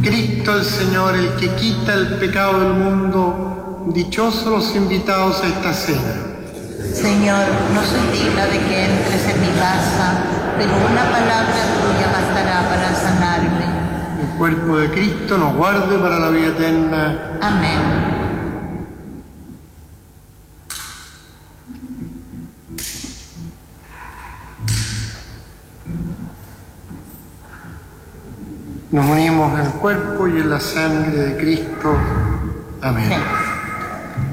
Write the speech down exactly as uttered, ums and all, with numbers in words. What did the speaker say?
Cristo el Señor, el que quita el pecado del mundo, dichosos los invitados a esta cena. Señor, no soy digna de que entres en mi casa, pero una palabra tuya bastará para sanarme. El cuerpo de Cristo nos guarde para la vida eterna. Amén. Nos unimos en el cuerpo y en la sangre de Cristo. Amén. Amén.